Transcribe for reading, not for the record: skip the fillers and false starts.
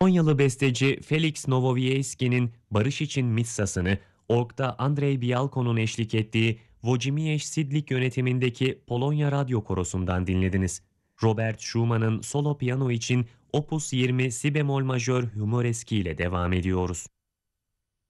Polonyalı besteci Felix Nowowiejski'nin Barış İçin Missasını, org'da Andrei Bialko'nun eşlik ettiği Włodzimierz Sidlik yönetimindeki Polonya Radyo Korosu'ndan dinlediniz. Robert Schumann'ın solo piyano için Opus 20 si bemol majör Humoreski ile devam ediyoruz.